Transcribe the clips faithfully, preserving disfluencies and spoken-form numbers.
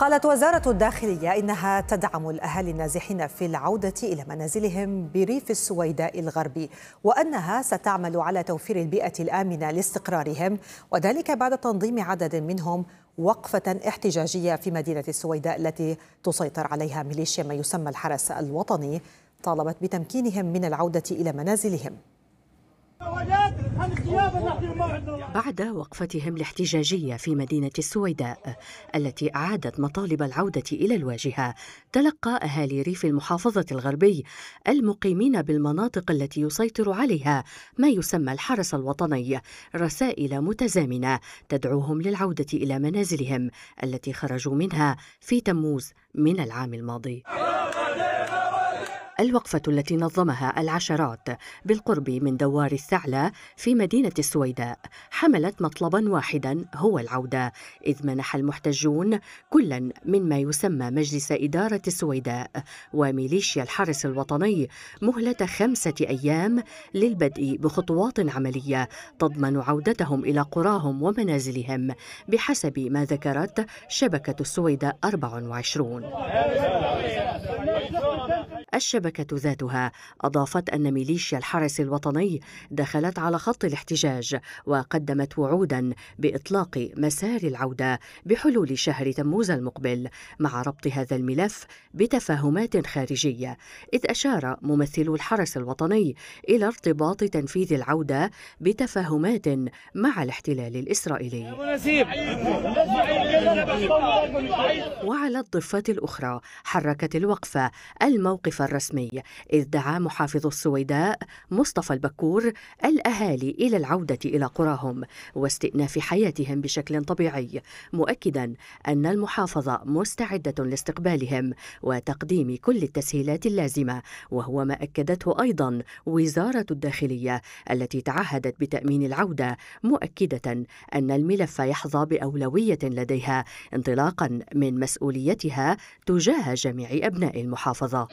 قالت وزارة الداخلية إنها تدعم الأهالي النازحين في العودة إلى منازلهم بريف السويداء الغربي، وأنها ستعمل على توفير البيئة الآمنة لاستقرارهم، وذلك بعد تنظيم عدد منهم وقفة احتجاجية في مدينة السويداء التي تسيطر عليها ميليشيا ما يسمى الحرس الوطني، طالبت بتمكينهم من العودة إلى منازلهم. بعد وقفتهم الاحتجاجية في مدينة السويداء التي أعادت مطالب العودة إلى الواجهة، تلقى أهالي ريف المحافظة الغربي المقيمين بالمناطق التي يسيطر عليها ما يسمى الحرس الوطني رسائل متزامنة تدعوهم للعودة إلى منازلهم التي خرجوا منها في تموز من العام الماضي. الوقفة التي نظمها العشرات بالقرب من دوار الثعلة في مدينة السويداء حملت مطلبا واحدا هو العودة، إذ منح المحتجون كلا مما يسمى مجلس إدارة السويداء وميليشيا الحرس الوطني مهلة خمسة أيام للبدء بخطوات عملية تضمن عودتهم إلى قراهم ومنازلهم بحسب ما ذكرت شبكة السويداء أربعة وعشرين. الشبكة ذاتها أضافت أن ميليشيا الحرس الوطني دخلت على خط الاحتجاج وقدمت وعودا بإطلاق مسار العودة بحلول شهر تموز المقبل، مع ربط هذا الملف بتفاهمات خارجية، إذ أشار ممثلو الحرس الوطني إلى ارتباط تنفيذ العودة بتفاهمات مع الاحتلال الإسرائيلي. وعلى الضفة الأخرى حركت الوقفة الموقف الرسمي، إذ دعا محافظ السويداء مصطفى البكور الأهالي إلى العودة إلى قراهم واستئناف حياتهم بشكل طبيعي، مؤكدا أن المحافظة مستعدة لاستقبالهم وتقديم كل التسهيلات اللازمة، وهو ما أكدته أيضا وزارة الداخلية التي تعهدت بتأمين العودة، مؤكدة أن الملف يحظى بأولوية لديها انطلاقا من مسؤوليتها تجاه جميع أبناء المحافظة.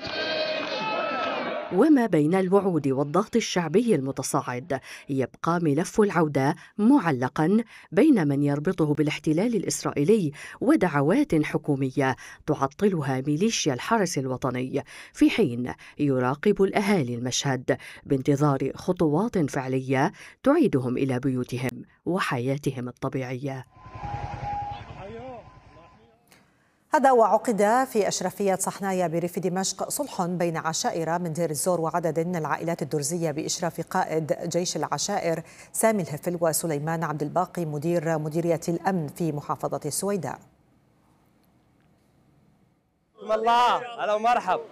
وما بين الوعود والضغط الشعبي المتصاعد يبقى ملف العودة معلقا بين من يربطه بالاحتلال الإسرائيلي ودعوات حكومية تعطلها ميليشيا الحرس الوطني، في حين يراقب الأهالي المشهد بانتظار خطوات فعلية تعيدهم إلى بيوتهم وحياتهم الطبيعية. هذا وعقد في أشرفية صحنايا بريف دمشق صلح بين عشائر من دير الزور وعدد من العائلات الدرزية بإشراف قائد جيش العشائر سامي الهفل وسليمان عبد الباقي مدير مديرية الأمن في محافظة السويداء. بسم الله، هلا ومرحب.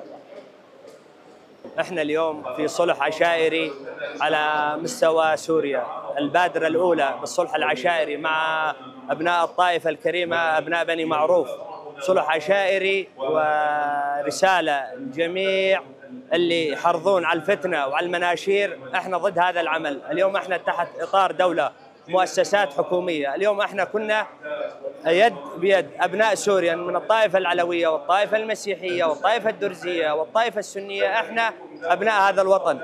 احنا اليوم في صلح عشائري على مستوى سوريا، البادرة الأولى بالصلح العشائري مع أبناء الطائفة الكريمة أبناء بني معروف، صلح عشائري ورسالة للجميع اللي يحرضون على الفتنة وعلى المناشير. احنا ضد هذا العمل. اليوم احنا تحت إطار دولة مؤسسات حكومية، اليوم احنا كنا يد بيد أبناء سوريا من الطائفة العلوية والطائفة المسيحية والطائفة الدرزية والطائفة السنية، احنا أبناء هذا الوطن.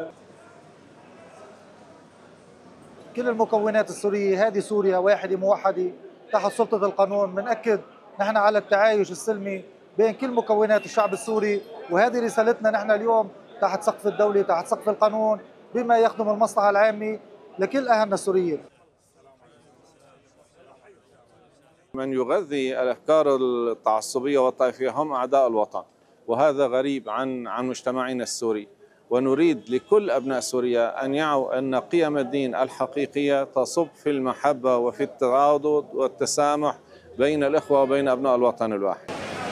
كل المكونات السورية، هذه سوريا واحدة موحدة تحت سلطة القانون، بنأكد نحن على التعايش السلمي بين كل مكونات الشعب السوري، وهذه رسالتنا نحن اليوم تحت سقف الدولة تحت سقف القانون بما يخدم المصلحة العامة لكل أهلنا السوريين. من يغذي الأفكار التعصبية والطائفية هم أعداء الوطن، وهذا غريب عن عن مجتمعنا السوري، ونريد لكل أبناء سوريا أن يعوا أن قيم الدين الحقيقية تصب في المحبة وفي التعاضد والتسامح بين الإخوة وبين أبناء الوطن الواحد.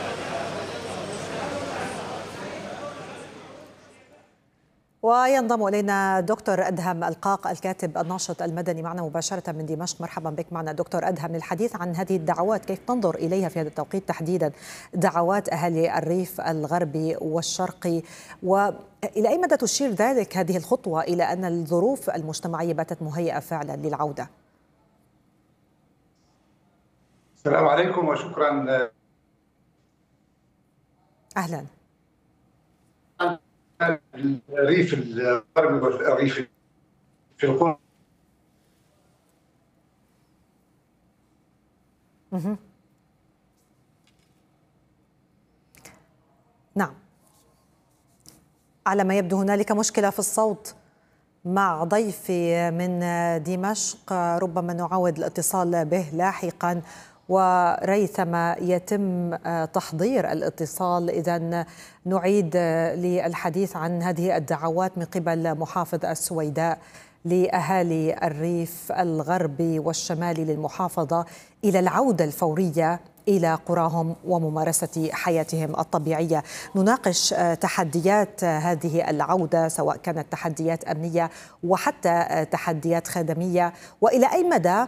وينضم إلينا دكتور أدهم القاق الكاتب الناشط المدني معنا مباشرة من دمشق. مرحبا بك معنا دكتور أدهم للحديث عن هذه الدعوات، كيف تنظر إليها في هذا التوقيت تحديدا، دعوات أهالي الريف الغربي والشرقي، وإلى أي مدى تشير ذلك هذه الخطوة إلى أن الظروف المجتمعية باتت مهيئة فعلا للعودة؟ السلام عليكم وشكرا. أهلا. الريف الغربي والريف في القرى نعم، على ما يبدو هنالك مشكلة في الصوت مع ضيفي من دمشق، ربما نعاود الاتصال به لاحقا وريثما يتم تحضير الاتصال. إذن نعيد للحديث عن هذه الدعوات من قبل محافظ السويداء لأهالي الريف الغربي والشمالي للمحافظة إلى العودة الفورية إلى قراهم وممارسة حياتهم الطبيعية. نناقش تحديات هذه العودة، سواء كانت تحديات أمنية وحتى تحديات خدمية، وإلى أي مدى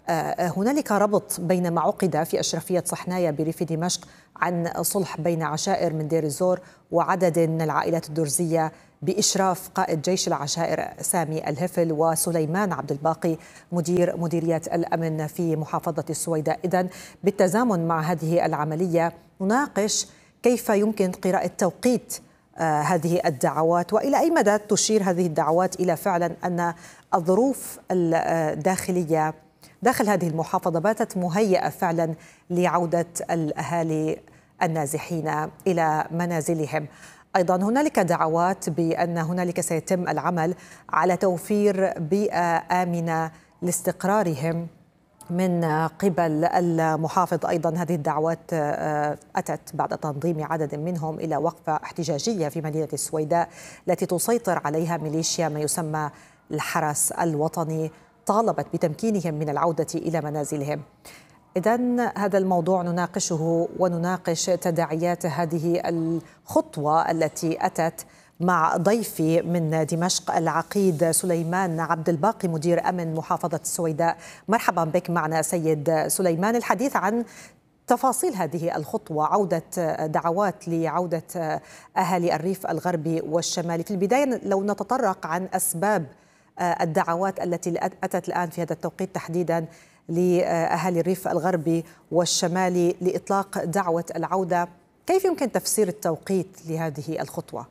هنالك ربط بين ما عقد في أشرفية صحنايا بريف دمشق عن صلح بين عشائر من دير الزور وعدد من العائلات الدرزية بإشراف قائد جيش العشائر سامي الهفل وسليمان عبد الباقي مدير مديرية الأمن في محافظة السويداء. إذن بالتزامن مع هذه العملية نناقش كيف يمكن قراءة توقيت آه هذه الدعوات، وإلى أي مدى تشير هذه الدعوات إلى فعلا أن الظروف الداخلية داخل هذه المحافظة باتت مهيئة فعلا لعودة الأهالي النازحين إلى منازلهم. أيضا هنالك دعوات بأن هنالك سيتم العمل على توفير بيئة آمنة لاستقرارهم من قبل المحافظ. أيضا هذه الدعوات أتت بعد تنظيم عدد منهم إلى وقفة احتجاجية في مدينة السويداء التي تسيطر عليها ميليشيا ما يسمى الحرس الوطني، طالبت بتمكينهم من العودة إلى منازلهم. إذن هذا الموضوع نناقشه ونناقش تداعيات هذه الخطوة التي أتت مع ضيفي من دمشق العقيد سليمان عبد الباقي مدير أمن محافظة السويداء. مرحبا بك معنا سيد سليمان، الحديث عن تفاصيل هذه الخطوة، عودة دعوات لعودة أهالي الريف الغربي والشمالي. في البداية لو نتطرق عن أسباب الدعوات التي أتت الآن في هذا التوقيت تحديدا لأهالي الريف الغربي والشمالي لإطلاق دعوة العودة، كيف يمكن تفسير التوقيت لهذه الخطوة؟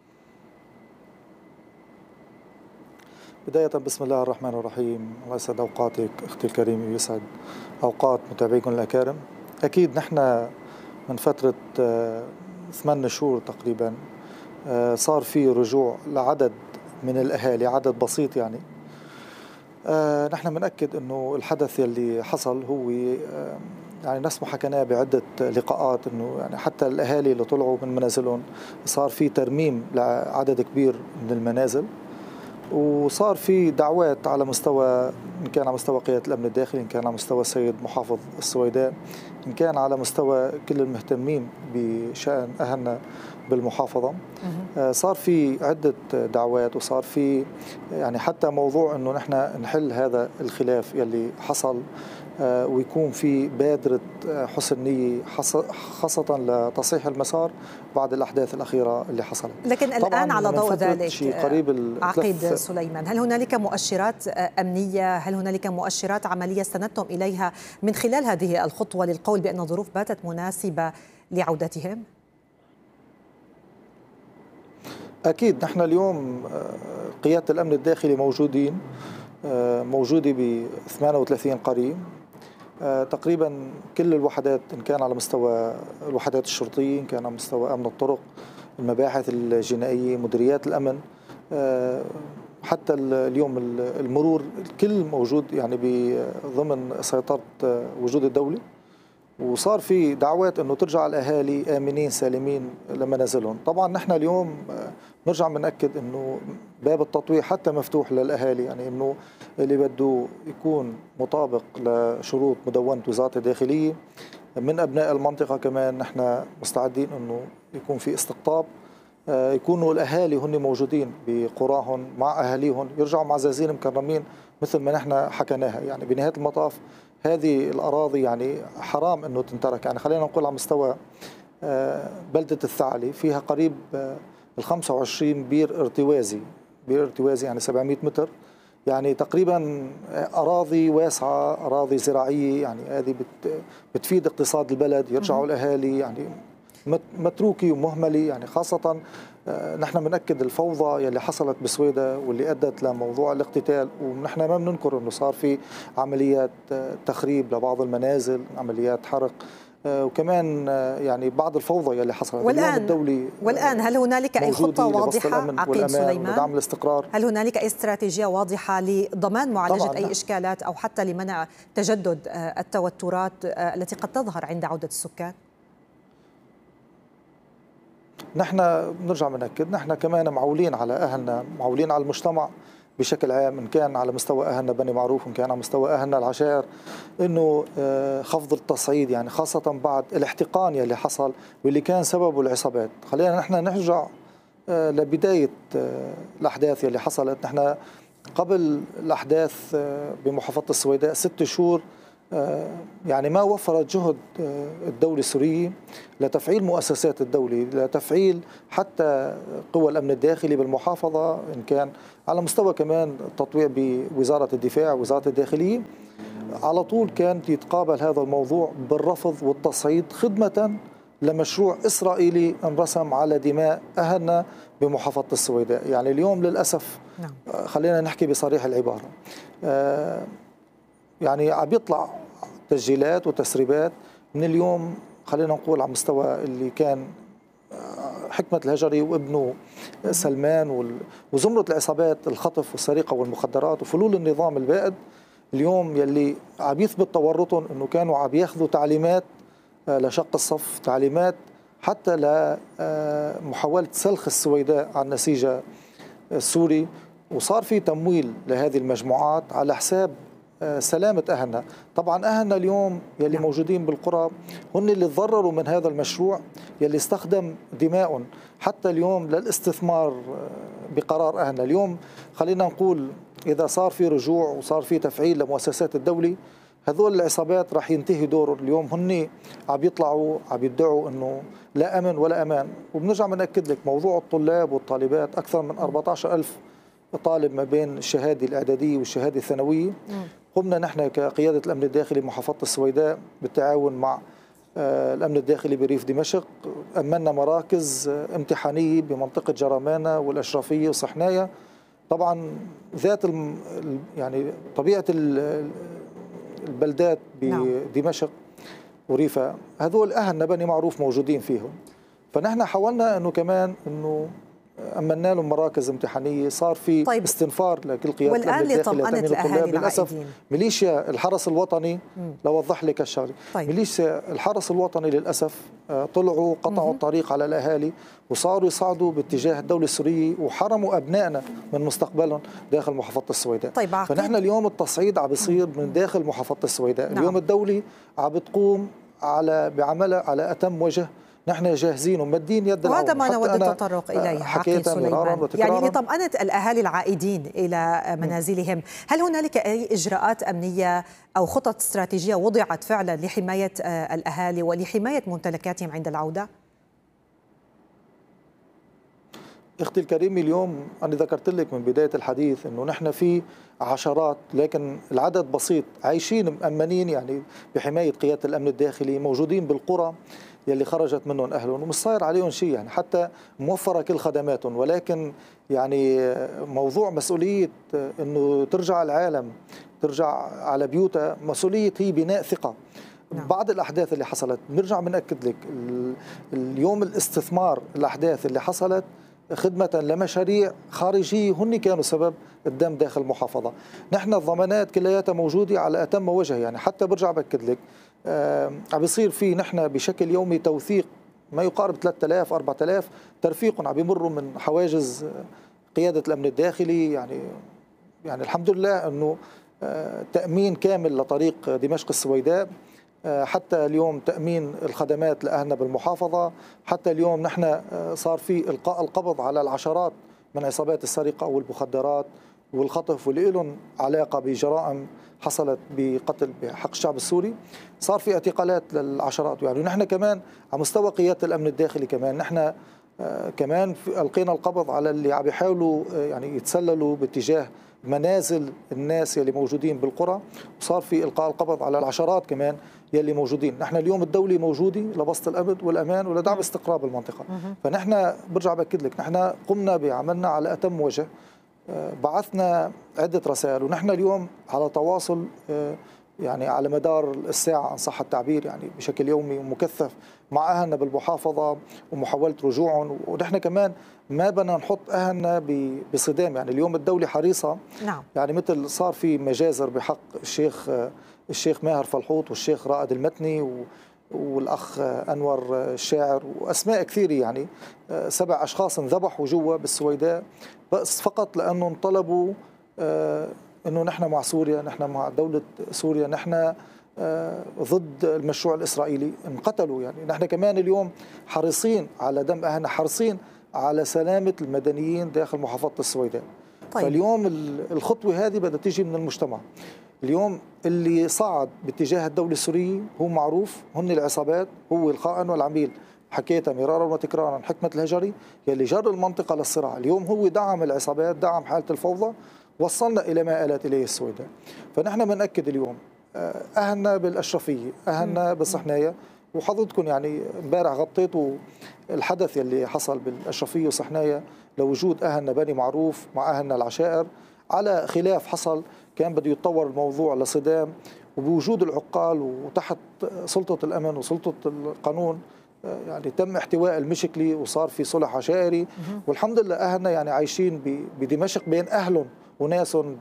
بداية بسم الله الرحمن الرحيم، الله يسعد أوقاتك أختي الكريمة ويسعد أوقات متابعيكم الأكارم. أكيد نحن من فترة ثمان شهور تقريبا صار في رجوع لعدد من الأهالي، عدد بسيط يعني. آه نحن بنأكد أنه الحدث يلي حصل هو آه يعني نفس ما حكيناه بعدة لقاءات، أنه يعني حتى الأهالي اللي طلعوا من منازلهم صار في ترميم لعدد كبير من المنازل، وصار في دعوات على مستوى، إن كان على مستوى قيادة الأمن الداخلي، إن كان على مستوى السيد محافظ السويداء، إن كان على مستوى كل المهتمين بشأن أهلنا بالمحافظة. صار في عدة دعوات، وصار في يعني حتى موضوع أنه نحن نحل هذا الخلاف يلي حصل، ويكون في بادرة حسن نية خاصة لتصحيح المسار بعد الأحداث الأخيرة اللي حصلت. لكن الآن على ضوء ذلك قريب عقيد سليمان، هل هنالك مؤشرات أمنية، هل هنالك مؤشرات عملية استندتم إليها من خلال هذه الخطوة للقول بأن الظروف باتت مناسبة لعودتهم؟ أكيد نحن اليوم قيادة الأمن الداخلي موجودين، موجودة ب ثمانية وثلاثين قرية تقريبا. كل الوحدات إن كان على مستوى الوحدات الشرطية، إن كان على مستوى أمن الطرق، المباحث الجنائية، مديريات الأمن، حتى اليوم المرور، الكل موجود يعني ضمن سيطرة وجود الدولة. وصار في دعوات انه ترجع الاهالي امنين سالمين لمنازلهم. طبعا نحن اليوم نرجع بنأكد انه باب التطويع حتى مفتوح للاهالي، يعني انه اللي بده يكون مطابق لشروط مدونة وزارة الداخلية من ابناء المنطقة، كمان نحن مستعدين انه يكون في استقطاب، يكونوا الاهالي هن موجودين بقراهم مع اهاليهم، يرجعوا معززين مكرمين مثل ما نحن حكيناها. يعني بنهاية المطاف هذه الأراضي يعني حرام أنه تنترك. يعني خلينا نقول على مستوى بلدة الثعلي فيها قريب ال خمسة وعشرين بير ارتوازي، بير ارتوازي يعني سبعمئة متر، يعني تقريبا أراضي واسعة، أراضي زراعية، يعني هذه بتفيد اقتصاد البلد. يرجعوا الأهالي يعني متروكي ومهملة، يعني خاصة نحن بنأكد الفوضى يلي حصلت بسويدا واللي أدت لموضوع الاقتتال، ونحن ما بننكر أنه صار في عمليات تخريب لبعض المنازل، عمليات حرق وكمان يعني بعض الفوضى يلي حصلت. والآن الدولي والآن هل هنالك أي خطة واضحة عقيد سليمان ودعم الاستقرار؟ هل هنالك أي استراتيجية واضحة لضمان معالجة أي إشكالات أو حتى لمنع تجدد التوترات التي قد تظهر عند عودة السكان؟ نحن بنرجع بنأكد نحن كمان معولين على أهلنا، معولين على المجتمع بشكل عام، إن كان على مستوى أهلنا بني معروف، إن كان على مستوى أهلنا العشائر، إنه خفض التصعيد يعني خاصة بعد الاحتقان يلي حصل واللي كان سببه العصابات. خلينا نحن نرجع لبداية الأحداث يلي حصلت. نحن قبل الأحداث بمحافظة السويداء ست شهور يعني ما وفرت جهد الدولة السورية لتفعيل مؤسسات الدولة، لتفعيل حتى قوى الأمن الداخلي بالمحافظة، إن كان على مستوى كمان تطويع بوزارة الدفاع ووزارة الداخلية. على طول كان يتقابل هذا الموضوع بالرفض والتصعيد خدمة لمشروع إسرائيلي انرسم على دماء أهلنا بمحافظة السويداء. يعني اليوم للأسف خلينا نحكي بصريح العبارة، يعني عم يطلع تسجيلات وتسريبات من اليوم، خلينا نقول على مستوى اللي كان حكمة الهجري وابنه سلمان وزمرة العصابات الخطف والسرقة والمخدرات وفلول النظام البائد، اليوم يلي عم يثبت تورطهم انه كانوا عم ياخذوا تعليمات لشق الصف، تعليمات حتى لمحاولة سلخ السويداء عن النسيج السوري، وصار في تمويل لهذه المجموعات على حساب سلامة أهلنا. طبعا أهلنا اليوم يلي موجودين بالقرى هن اللي تضرروا من هذا المشروع يلي استخدم دماء حتى اليوم للاستثمار بقرار أهلنا. اليوم خلينا نقول إذا صار في رجوع وصار في تفعيل لمؤسسات الدولة، هذول العصابات راح ينتهي دور. اليوم هن عم يطلعوا عم يدعوا انه لا امن ولا امان. وبنرجع بنأكد لك موضوع الطلاب والطالبات، اكثر من أربعة عشر ألف طالب ما بين الشهاده الاعداديه والشهاده الثانويه. قمنا نحن كقياده الامن الداخلي محافظه السويداء بالتعاون مع الامن الداخلي بريف دمشق، امنا مراكز امتحانيه بمنطقه جرمانه والاشرفيه وصحنايه. طبعا ذات الم يعني طبيعه البلدات بدمشق وريفا، هذول أهلنا بني معروف موجودين فيهم، فنحن حاولنا أنه كمان أنه أمنا لهم مراكز امتحانية. صار في طيب استنفار لكل قيادة الأمن الداخلي لتأمين الطلاب. للأسف ميليشيا الحرس الوطني لوضح لك الشغله، طيب. ميليشيا الحرس الوطني للأسف طلعوا قطعوا مم. الطريق على الأهالي وصاروا يصعدوا باتجاه الدولة السورية وحرموا أبنائنا من مستقبلهم داخل محافظة السويداء. طيب فنحن اليوم التصعيد عم بيصير من داخل محافظة السويداء. نعم. اليوم الدولة عم بتقوم على بعملها على أتم وجه. نحن جاهزين ومدين يد العون. وهذا ما نود التطرق إليه عقيد سليمان، يعني لطمأنة الأهالي العائدين إلى منازلهم، هل هنالك أي إجراءات أمنية أو خطط استراتيجية وضعت فعلا لحماية الأهالي ولحماية ممتلكاتهم عند العودة؟ اختي الكريمه، اليوم انا ذكرت لك من بدايه الحديث انه نحن في عشرات لكن العدد بسيط عايشين مأمنين يعني بحمايه قياده الامن الداخلي، موجودين بالقرى يلي خرجت منهم اهلهم ومش صاير عليهم شيء، يعني حتى موفره كل خدماتهم. ولكن يعني موضوع مسؤوليه انه ترجع العالم ترجع على بيوتها، مسؤوليه هي بناء ثقه. نعم. بعض الأحداث اللي حصلت بنرجع بنأكد لك اليوم الاستثمار، الأحداث اللي حصلت خدمة لمشاريع خارجية هن كانوا سبب الدم داخل المحافظة. نحن الضمانات كلياتها موجودة على أتم وجه، يعني حتى برجع بأكد لك آه عم بيصير في نحن بشكل يومي توثيق ما يقارب ثلاثة آلاف أربعة آلاف ترفيق عم بيمروا من حواجز قيادة الأمن الداخلي. يعني يعني الحمد لله أنه آه تأمين كامل لطريق دمشق السويداء، حتى اليوم تأمين الخدمات لأهلنا بالمحافظة. حتى اليوم نحن صار في إلقاء القبض على العشرات من عصابات السرقة والمخدرات والخطف واللي لهم علاقة بجرائم حصلت بقتل بحق الشعب السوري. صار في اعتقالات للعشرات. يعني نحن كمان على مستوى قيادة الأمن الداخلي كمان نحن كمان ألقينا القبض على اللي عم يحاولوا يعني يتسللوا باتجاه منازل الناس يلي موجودين بالقرى، وصار في إلقاء القبض على العشرات كمان يلي موجودين. نحن اليوم الدولة موجودة لبسط الأمن والأمان ولدعم استقرار بالمنطقة. فنحن برجع بأكد لك نحن قمنا بعملنا على أتم وجه، بعثنا عدة رسائل ونحن اليوم على تواصل يعني على مدار الساعة إن صح التعبير، يعني بشكل يومي ومكثف مع أهلنا بالمحافظة ومحاولة رجوعهم. ونحن كمان ما بدنا نحط أهلنا بصدام، يعني اليوم الدولة حريصة. نعم. يعني مثل صار في مجازر بحق الشيخ الشيخ ماهر فلحوط والشيخ رائد المتني والأخ أنور الشاعر وأسماء كثيرة، يعني سبع أشخاص انذبحوا جوا بالسويداء بس فقط لأنهم طلبوا أنه نحن مع سوريا، نحن مع دولة سوريا، نحن ضد المشروع الإسرائيلي. انقتلوا. يعني نحن كمان اليوم حريصين على دم أهلنا، حريصين على سلامة المدنيين داخل محافظة السويداء. طيب. فاليوم الخطوة هذه بدها تيجي من المجتمع. اليوم اللي صعد باتجاه الدولة السورية هو معروف، هن العصابات، هو الخائن والعميل. حكيتها مرارا وتكرارا، حكمة الهجري يلي جر المنطقة للصراع. اليوم هو دعم العصابات، دعم حالة الفوضى، وصلنا إلى ما آلت إليه السويداء. فنحن بنأكد اليوم أهلنا بالأشرفية، أهلنا بالصحناية، وحضرتكم يعني امبارح غطيتوا الحدث يلي حصل بالأشرفية وصحناية لوجود أهلنا بني معروف مع أهلنا العشائر على خلاف حصل، كان بده يتطور الموضوع لصدام، وبوجود العقال وتحت سلطة الأمن وسلطة القانون يعني تم احتواء المشكلة وصار في صلح عشائري. والحمد لله أهلنا يعني عايشين بدمشق بين أهلهم وناسهم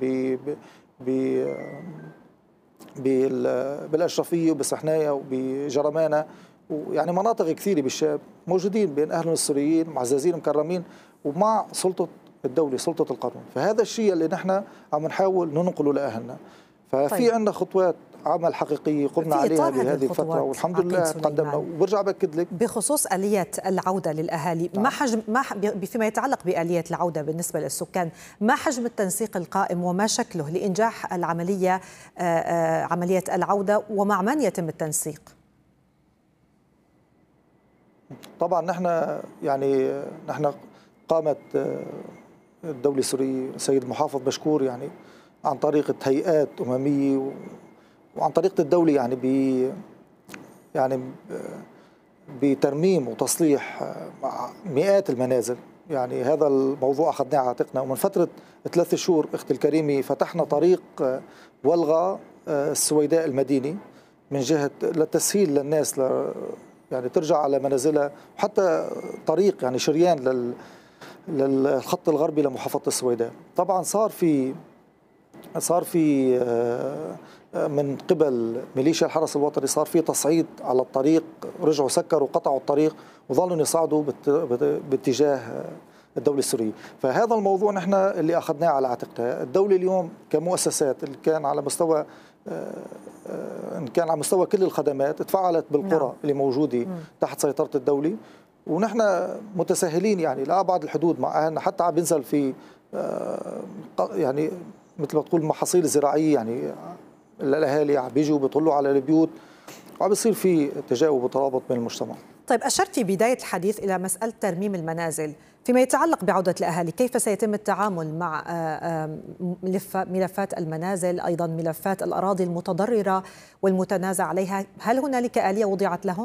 بالأشرفية وبسحناية وبجرمانة، ويعني مناطق كثيرة بالشام موجودين بين أهلهم السوريين معززين مكرمين ومع سلطة الدولة سلطة القانون. فهذا الشيء اللي نحن عم نحاول ننقله لأهلنا. ففي طيب. عندنا خطوات عمل حقيقية قمنا عليها بهذه الفترة والحمد لله تقدمنا. وبرجع بأكد لك بخصوص آلية العودة للأهالي، ما حجم ما فيما يتعلق بآلية العودة بالنسبة للسكان، ما حجم التنسيق القائم وما شكله لإنجاح العملية عملية العودة، ومع من يتم التنسيق؟ طبعا نحن يعني نحن قامت الدولة السورية السيد محافظ مشكور يعني عن طريقة هيئات أممية وعن طريقة الدولة يعني ب يعني بترميم وتصليح مئات المنازل. يعني هذا الموضوع أخذناه على عاتقنا، ومن فترة ثلاث شهور أختي الكريمة فتحنا طريق والغى السويداء المديني من جهة للتسهيل للناس ل يعني ترجع على منازلها، وحتى طريق يعني شريان لل للخط الغربي لمحافظة السويداء. طبعا صار في صار في من قبل ميليشيا الحرس الوطني صار في تصعيد على الطريق، رجعوا سكروا قطعوا الطريق وظلوا يصعدوا باتجاه الدولة السورية. فهذا الموضوع نحن اللي أخذناه على عاتقنا. الدولة اليوم كمؤسسات اللي كان على مستوى إن كان على مستوى كل الخدمات تفعلت بالقرى نعم. اللي موجودة تحت سيطرة الدولة، ونحن متساهلين يعني لأبعد الحدود مع أهلنا، حتى عم بنزل في يعني مثل ما تقول محاصيل زراعية، يعني الأهالي عم بيجوا بيطلوا على البيوت وعم بيصير في تجاوب وترابط بين المجتمع. طيب أشرت في بداية الحديث إلى مسألة ترميم المنازل، فيما يتعلق بعودة الأهالي كيف سيتم التعامل مع ملفات المنازل، أيضا ملفات الأراضي المتضررة والمتنازع عليها، هل هنالك آلية وضعت لهم؟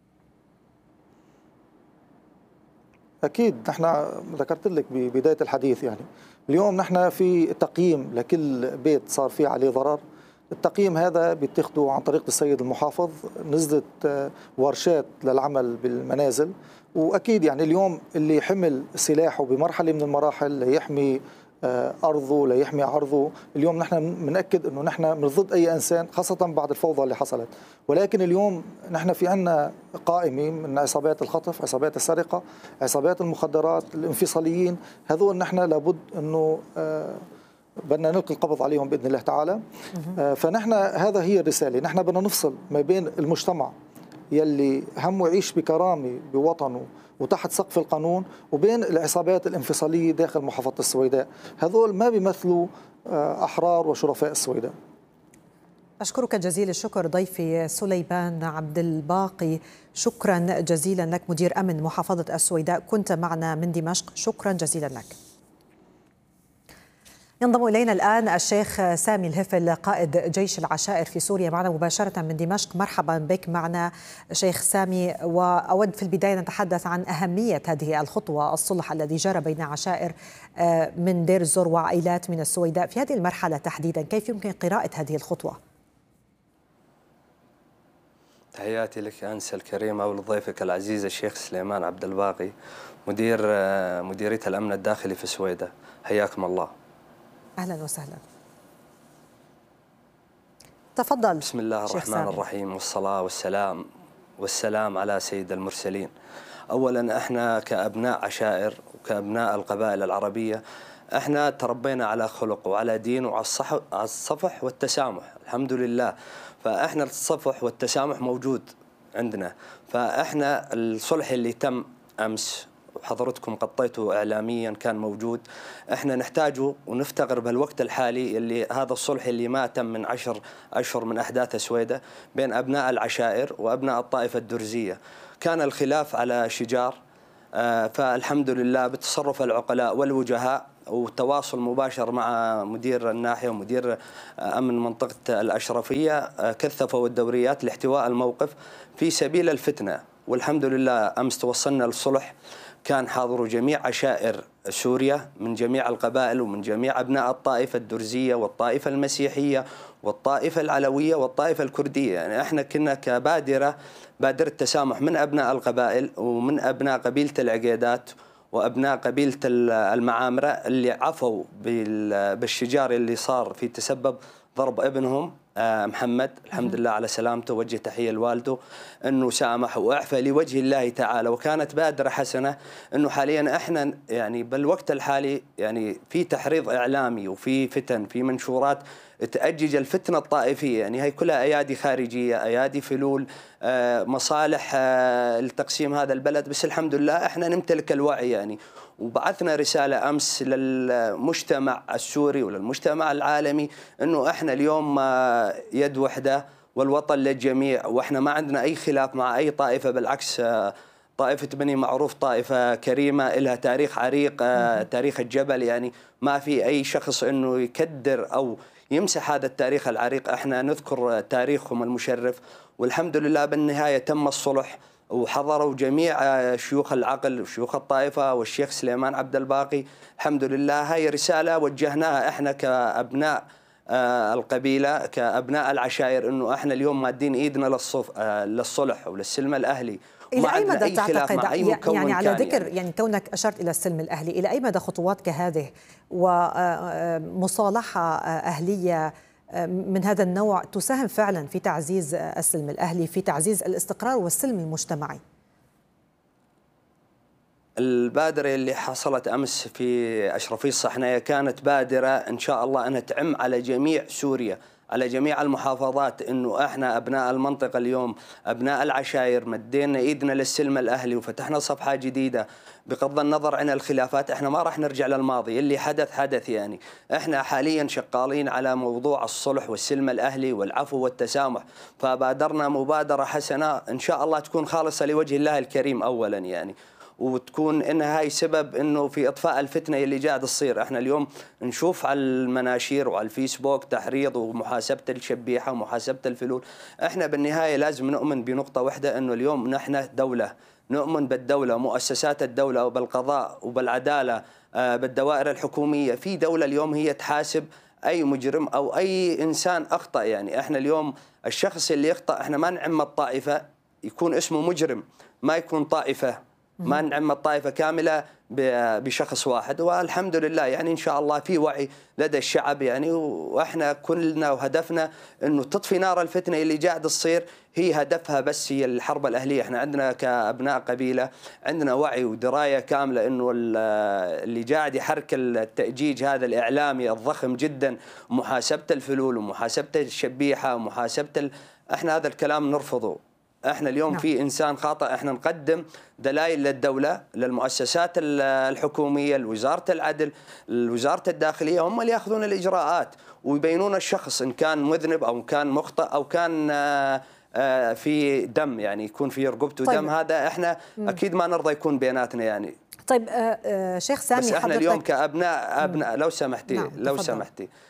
أكيد نحن ذكرت لك ببداية الحديث يعني اليوم نحن في تقييم لكل بيت صار فيه عليه ضرر. التقييم هذا بيتخذه عن طريق السيد المحافظ، نزلت ورشات للعمل بالمنازل، وأكيد يعني اليوم اللي حمل سلاحه بمرحلة من المراحل ليحمي أرضه ليحمي عرضه، اليوم نحن بنأكد أنه نحن من ضد أي إنسان خاصة بعد الفوضى اللي حصلت. ولكن اليوم نحن في عنا قائمة من عصابات الخطف، عصابات السرقة، عصابات المخدرات، الانفصاليين، هذول نحن لابد أنه بدنا نلقي القبض عليهم بإذن الله تعالى. فنحن هذا هي الرسالة، نحن بدنا نفصل ما بين المجتمع يلي همه يعيش بكرامة بوطنه وتحت سقف القانون وبين العصابات الانفصالية داخل محافظة السويداء. هذول ما بيمثلوا أحرار وشرفاء السويداء. أشكرك جزيل الشكر ضيفي سليمان عبد الباقي، شكرا جزيلا لك، مدير أمن محافظة السويداء، كنت معنا من دمشق، شكرا جزيلا لك. ينضم إلينا الآن الشيخ سامي الهفل قائد جيش العشائر في سوريا معنا مباشرة من دمشق. مرحبا بك معنا شيخ سامي، وأود في البداية نتحدث عن أهمية هذه الخطوة، الصلح الذي جرى بين عشائر من دير الزور وعائلات من السويداء في هذه المرحلة تحديدا، كيف يمكن قراءة هذه الخطوة؟ تحياتي لك أنسة الكريمة ولضيفك العزيز الشيخ سليمان عبد الباقي مدير مديرية الأمن الداخلي في السويداء. حياكم الله. أهلا وسهلا. تفضل. بسم الله الرحمن الرحيم، والصلاة والسلام والسلام على سيد المرسلين. أولا احنا كأبناء عشائر وكأبناء القبائل العربية احنا تربينا على خلق وعلى دين وعلى الصفح والتسامح الحمد لله. فاحنا الصفح والتسامح موجود عندنا. فاحنا الصلح اللي تم امس وحضرتكم قطيته اعلاميا كان موجود، احنا نحتاجه ونفتقر بهالوقت الحالي اللي هذا الصلح اللي ما تم من عشر اشهر من احداث السويداء بين ابناء العشائر وابناء الطائفه الدرزيه. كان الخلاف على شجار، فالحمد لله بتصرف العقلاء والوجهاء وتواصل مباشر مع مدير الناحية ومدير أمن منطقة الأشرفية كثفوا الدوريات لاحتواء الموقف في سبيل الفتنة. والحمد لله أمس توصلنا للصلح، كان حاضر جميع عشائر سوريا من جميع القبائل ومن جميع أبناء الطائفة الدرزية والطائفة المسيحية والطائفة العلوية والطائفة الكردية. يعني احنا كنا كبادرة بادرة تسامح من أبناء القبائل ومن أبناء قبيلة العقيدات وأبناء قبيلة المعامرة اللي عفوا بالشجار اللي صار في تسبب ضرب ابنهم محمد الحمد لله على سلامته. وجه تحية لوالده أنه سامح وأعفى لوجه الله تعالى، وكانت بادرة حسنة. أنه حاليا إحنا يعني بالوقت الحالي يعني في تحريض إعلامي وفي فتن في منشورات تأجج الفتنة الطائفية، يعني هي كلها أيادي خارجية، أيادي فلول، مصالح لتقسيم هذا البلد. بس الحمد لله إحنا نمتلك الوعي يعني، وبعثنا رسالة أمس للمجتمع السوري وللمجتمع العالمي أنه إحنا اليوم يد وحدة والوطن للجميع، وإحنا ما عندنا أي خلاف مع أي طائفة، بالعكس طائفة بني معروف طائفة كريمة لها تاريخ عريق، تاريخ الجبل، يعني ما في أي شخص أنه يكدر أو يمسح هذا التاريخ العريق. احنا نذكر تاريخهم المشرف، والحمد لله بالنهاية تم الصلح وحضروا جميع شيوخ العقل وشيوخ الطائفة والشيخ سليمان عبد الباقي. الحمد لله هاي رسالة وجهناها احنا كأبناء القبيلة كأبناء العشائر، انه احنا اليوم مادين ايدنا للصف للصلح وللسلم الأهلي. إلى أي مدى تعتقد يعني على ذكر يعني, يعني كونك أشرت إلى السلم الأهلي، إلى أي مدى خطوات كهذه ومصالحة أهلية من هذا النوع تساهم فعلا في تعزيز السلم الأهلي، في تعزيز الاستقرار والسلم المجتمعي؟ البادرة اللي حصلت أمس في أشرفية الصحنية كانت بادرة إن شاء الله أنها تعم على جميع سوريا، على جميع المحافظات، انه احنا ابناء المنطقه اليوم ابناء العشائر مدينا ايدنا للسلم الاهلي وفتحنا صفحه جديده. بغض النظر عن الخلافات احنا ما راح نرجع للماضي، اللي حدث حدث. يعني احنا حاليا شغالين على موضوع الصلح والسلم الاهلي والعفو والتسامح، فبادرنا مبادره حسنه ان شاء الله تكون خالصه لوجه الله الكريم اولا يعني، وتكون انها هاي سبب انه في اطفاء الفتنه اللي قاعد تصير. احنا اليوم نشوف على المناشير وعلى الفيسبوك تحريض ومحاسبه الشبيحه ومحاسبه الفلول. احنا بالنهايه لازم نؤمن بنقطه واحده، انه اليوم نحن دوله، نؤمن بالدوله ومؤسسات الدوله وبالقضاء وبالعداله، بالدوائر الحكوميه. في دوله اليوم هي تحاسب اي مجرم او اي انسان اخطا. يعني احنا اليوم الشخص اللي يخطا احنا ما نعم الطائفه يكون اسمه مجرم، ما يكون طائفه، ما نعم الطائفة كاملة بشخص واحد. والحمد لله يعني إن شاء الله في وعي لدى الشعب يعني، وإحنا كلنا وهدفنا إنه تطفي نار الفتنة اللي قاعد تصير، هي هدفها بس هي الحرب الأهلية. إحنا عندنا كأبناء قبيلة عندنا وعي ودراية كاملة إنه اللي قاعد يحرك التأجيج هذا الإعلامي الضخم جدا، محاسبة الفلول ومحاسبة الشبيحة ومحاسبة ال... إحنا هذا الكلام نرفضه. احنا اليوم نعم. في انسان خاطئ احنا نقدم دلائل للدوله، للمؤسسات الحكوميه، لوزاره العدل، لوزاره الداخليه، هم اللي ياخذون الاجراءات ويبينون الشخص ان كان مذنب او كان مخطئ او كان في دم، يعني يكون في رقبته طيب. دم. هذا احنا اكيد ما نرضى يكون بيناتنا يعني. طيب آه شيخ سامي، بس احنا اليوم كابناء ابناء لو سمحتي نعم. لو سمحتي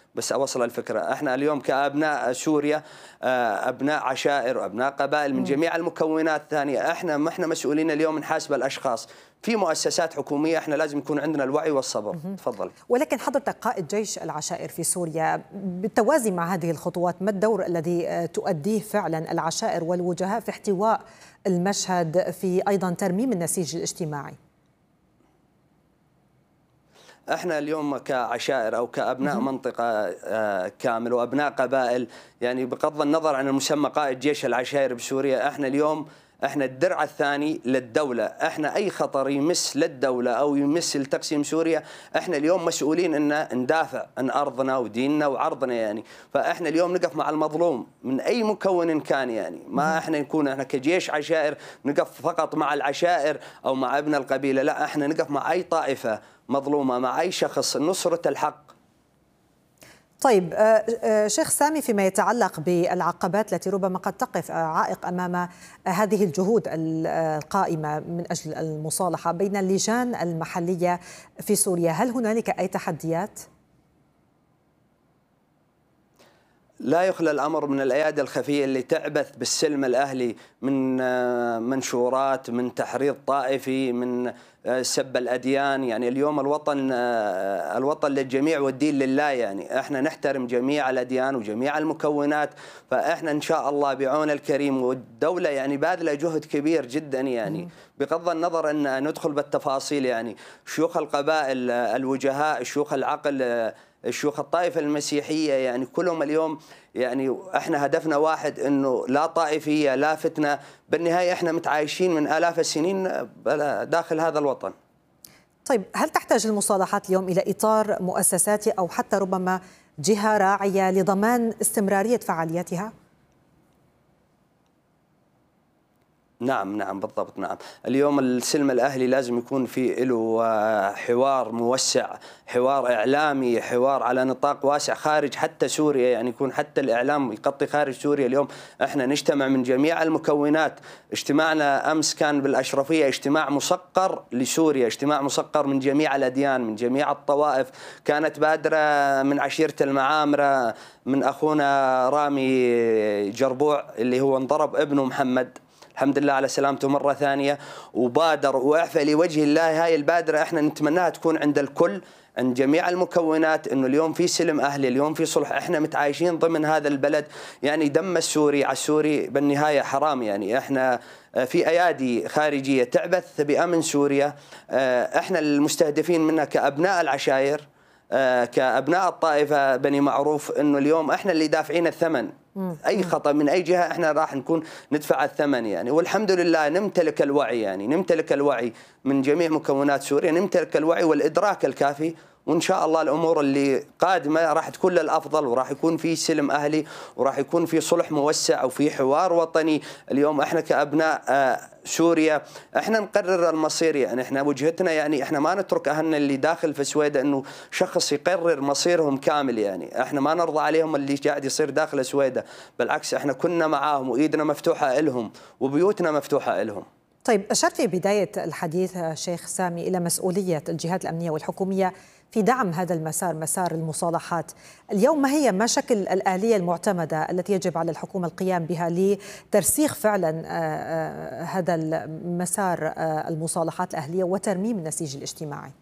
بس أوصل الفكرة. احنا اليوم كأبناء سوريا أبناء عشائر وأبناء قبائل من جميع المكونات الثانية، احنا ما احنا مسؤولين اليوم نحاسب الأشخاص. في مؤسسات حكومية احنا لازم يكون عندنا الوعي والصبر. تفضل. ولكن حضرتك قائد جيش العشائر في سوريا، بالتوازي مع هذه الخطوات ما الدور الذي تؤديه فعلا العشائر والوجهاء في احتواء المشهد، في أيضا ترميم النسيج الاجتماعي؟ احنا اليوم كعشائر او كابناء منطقه كامل وابناء قبائل، يعني بغض النظر عن المسمى قائد جيش العشائر بسوريا، احنا اليوم احنا الدرع الثاني للدوله. احنا اي خطر يمس للدوله او يمس لتقسيم سوريا، احنا اليوم مسؤولين ان ندافع عن ارضنا وديننا وعرضنا يعني. فاحنا اليوم نقف مع المظلوم من اي مكون كان، يعني ما احنا نكون احنا كجيش عشائر نقف فقط مع العشائر او مع ابن القبيله، لا احنا نقف مع اي طائفه مظلومه، مع اي شخص، نصره الحق. طيب شيخ سامي، فيما يتعلق بالعقبات التي ربما قد تقف عائق أمام هذه الجهود القائمة من أجل المصالحة بين اللجان المحلية في سوريا، هل هنالك أي تحديات؟ لا يخلى الأمر من الأيادي الخفية اللي تعبث بالسلم الأهلي، من منشورات، من تحريض طائفي، من سب الأديان. يعني اليوم الوطن الوطن للجميع والدين لله، يعني احنا نحترم جميع الأديان وجميع المكونات. فاحنا إن شاء الله بعون الكريم، والدولة يعني باذلة جهد كبير جدا، يعني بغض النظر أن ندخل بالتفاصيل، يعني شيوخ القبائل، الوجهاء، شيوخ العقل، الشيوخ الطائفة المسيحية، يعني كلهم اليوم يعني احنا هدفنا واحد، انه لا طائفية لا فتنة، بالنهاية احنا متعايشين من آلاف السنين داخل هذا الوطن. طيب هل تحتاج المصالحات اليوم إلى إطار مؤسساتي أو حتى ربما جهة راعية لضمان استمرارية فعالياتها؟ نعم نعم بالضبط. نعم اليوم السلم الأهلي لازم يكون في له حوار موسع، حوار إعلامي، حوار على نطاق واسع خارج حتى سوريا، يعني يكون حتى الإعلام يغطي خارج سوريا. اليوم احنا نجتمع من جميع المكونات. اجتماعنا أمس كان بالأشرفية اجتماع مسقر لسوريا، اجتماع مسقر من جميع الأديان، من جميع الطوائف. كانت بادرة من عشيرة المعامرة، من أخونا رامي جربوع اللي هو انضرب ابنه محمد، الحمد لله على سلامته مرة ثانية، وبادر وأعفى لوجه الله. هاي البادرة احنا نتمناها تكون عند الكل، عند جميع المكونات، انه اليوم في سلم اهلي، اليوم في صلح، احنا متعايشين ضمن هذا البلد. يعني دم السوري على السوري بالنهاية حرام، يعني احنا في ايادي خارجية تعبث بأمن سوريا، احنا المستهدفين منها كأبناء العشائر، كأبناء الطائفة بني معروف، انه اليوم احنا اللي دافعين الثمن. أي خطأ من أي جهة احنا راح نكون ندفع الثمن، يعني والحمد لله نمتلك الوعي، يعني نمتلك الوعي من جميع مكونات سوريا، نمتلك الوعي والإدراك الكافي. وإن شاء الله الأمور اللي قادمة راح تكون للأفضل، وراح يكون في سلم أهلي، وراح يكون في صلح موسع، وفي حوار وطني. اليوم احنا كأبناء سوريا احنا نقرر المصير، يعني احنا وجهتنا، يعني احنا ما نترك أهلنا اللي داخل في سويدة انه شخص يقرر مصيرهم كامل، يعني احنا ما نرضى عليهم اللي قاعد يصير داخل سويدة، بالعكس احنا كنا معاهم وإيدنا مفتوحة لهم وبيوتنا مفتوحة لهم. طيب أشرت في بداية الحديث شيخ سامي إلى مسؤولية الجهات الأمنية والحكومية في دعم هذا المسار، مسار المصالحات. اليوم ما هي مشاكل الآلية المعتمدة التي يجب على الحكومة القيام بها لترسيخ فعلا هذا المسار المصالحات الأهلية وترميم النسيج الاجتماعي؟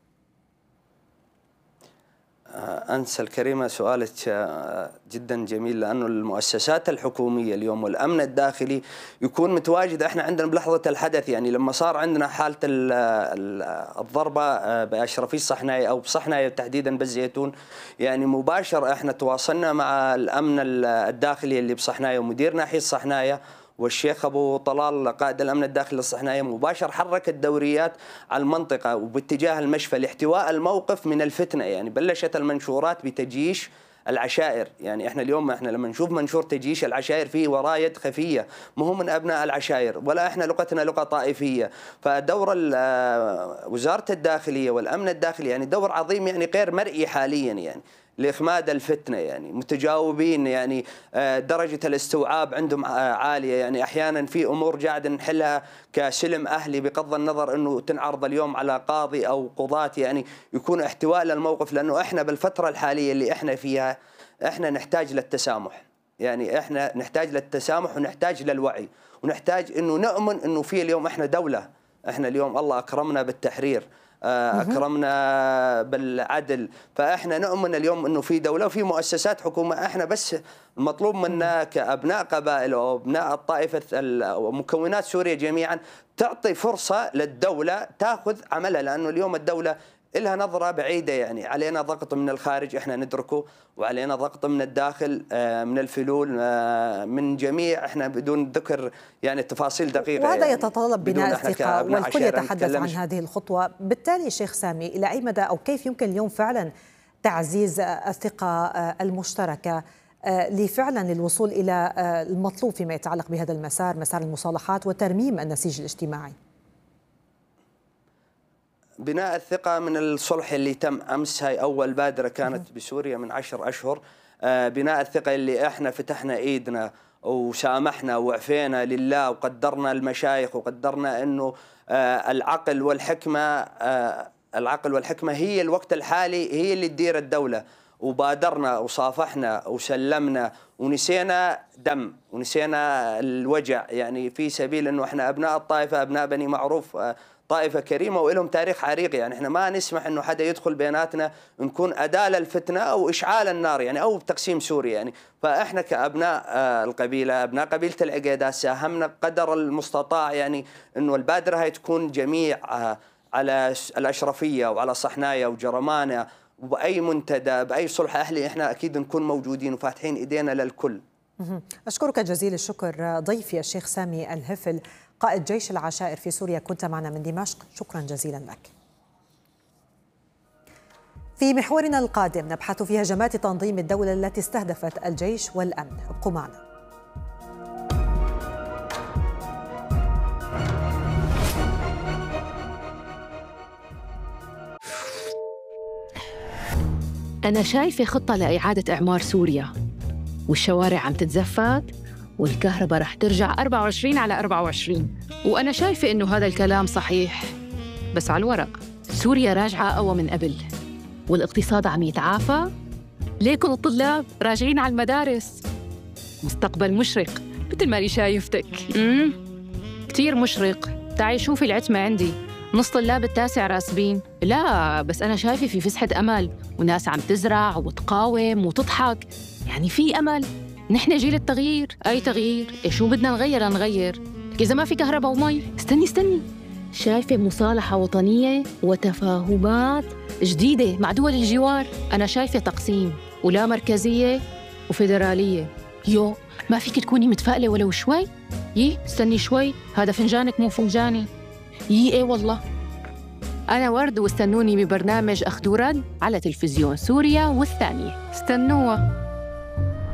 أنسة الكريمة، سؤالك جدا جميل، لأنه المؤسسات الحكومية اليوم والأمن الداخلي يكون متواجد. احنا عندنا بلحظة الحدث، يعني لما صار عندنا حالة الضربة بأشرفي الصحناية أو بصحناية تحديدا بالزيتون، يعني مباشر احنا تواصلنا مع الأمن الداخلي اللي بصحناية ومدير ناحية الصحناية والشيخ أبو طلال قائد الأمن الداخلي للصحناية، مباشر حرك الدوريات على المنطقة وباتجاه المشفى لاحتواء الموقف من الفتنة. يعني بلشت المنشورات بتجيش العشائر، يعني احنا اليوم احنا لما نشوف منشور تجيش العشائر فيه وراه يد خفية، مو من أبناء العشائر ولا احنا لغتنا لغة طائفية. فدور وزارة الداخلية والأمن الداخلي يعني دور عظيم، يعني غير مرئي حاليا. يعني لإخماد الفتنة، يعني متجاوبين، يعني درجة الاستوعاب عندهم عالية. يعني أحيانا في أمور قاعد نحلها كسلم أهلي بغض النظر أنه تنعرض اليوم على قاضي أو قضاة، يعني يكون احتواء للموقف، لأنه إحنا بالفترة الحالية اللي إحنا فيها إحنا نحتاج للتسامح. يعني إحنا نحتاج للتسامح ونحتاج للوعي، ونحتاج أنه نؤمن أنه في اليوم إحنا دولة. إحنا اليوم الله أكرمنا بالتحرير، أكرمنا بالعدل، فإحنا نؤمن اليوم أنه في دولة وفي مؤسسات حكومة. إحنا بس المطلوب منا كأبناء قبائل أو أبناء الطائفة ومكونات سوريا جميعا تعطي فرصة للدولة تأخذ عملها، لأنه اليوم الدولة لها نظرة بعيدة. يعني علينا ضغط من الخارج إحنا ندركه، وعلينا ضغط من الداخل من الفلول من جميع، إحنا بدون ذكر يعني تفاصيل دقيقة. وهذا يعني يتطلب بناء الثقة، والكل يتحدث عن هذه الخطوة. بالتالي شيخ سامي، إلى أي مدى أو كيف يمكن اليوم فعلا تعزيز الثقة المشتركة لفعلا للوصول إلى المطلوب فيما يتعلق بهذا المسار، مسار المصالحات وترميم النسيج الاجتماعي؟ بناء الثقة من الصلح اللي تم أمس، هاي أول بادرة كانت بسوريا من عشر أشهر. بناء الثقة اللي إحنا فتحنا إيدنا وسامحنا وعفينا لله، وقدرنا المشايخ، وقدرنا أنه العقل والحكمة العقل والحكمة هي الوقت الحالي هي اللي تدير الدولة، وبادرنا وصافحنا وسلمنا ونسينا دم ونسينا الوجع، يعني في سبيل أنه إحنا أبناء الطائفة، أبناء بني معروف، طائفة كريمة وإلهم تاريخ عريق. يعني إحنا ما نسمح إنه حدا يدخل بيناتنا نكون أداة للفتنة أو إشعال النار، يعني أو تقسيم سوريا. يعني فإحنا كأبناء القبيلة، أبناء قبيلة العقيدات، ساهمنا قدر المستطاع يعني إنه البادرة هاي تكون جميع على الأشرفية وعلى صحنايا وجرمانة، وبأي منتدى بأي صلح أهلي إحنا أكيد نكون موجودين وفاتحين إيدينا للكل. أشكرك جزيل الشكر ضيفي الشيخ سامي الهفل، قائد جيش العشائر في سوريا، كنت معنا من دمشق، شكرا جزيلا لك. في محورنا القادم نبحث في هجمات تنظيم الدولة التي استهدفت الجيش والأمن، ابقوا معنا. أنا شايفة خطة لإعادة إعمار سوريا، والشوارع عم تتزفت، والكهرباء رح ترجع أربعة وعشرين على أربعة وعشرين. وأنا شايفة إنه هذا الكلام صحيح، بس على الورق. سوريا راجعة أقوى من قبل، والاقتصاد عم يتعافى. ليكن الطلاب راجعين على المدارس. مستقبل مشرق مثل ما لي شايفتك. امم كتير مشرق. تعي شوفي العتمة عندي، نص طلاب التاسع راسبين. لا بس أنا شايفة في فسحة أمل، وناس عم تزرع وتقاوم وتضحك، يعني في أمل. نحن جيل التغيير. أي تغيير؟ إيش شو بدنا نغير نغير؟ إذا ما في كهرباء ومي. استني استني شايفة مصالحة وطنية وتفاهمات جديدة مع دول الجوار. أنا شايفة تقسيم ولا مركزية وفيدرالية. يو ما فيك تكوني متفائلة ولو شوي؟ يي استني شوي، هذا فنجانك مو فنجاني. يي ايه والله. أنا ورد، واستنوني ببرنامج أخذ ورد على تلفزيون سوريا والثانية. استنوها.